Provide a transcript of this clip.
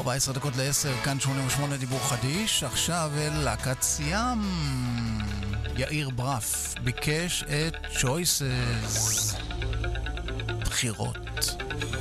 10:14, כאן 88 דיבור חדיש. עכשיו אל להקת סיאם. יאיר ברף ביקש את choices, בחירות.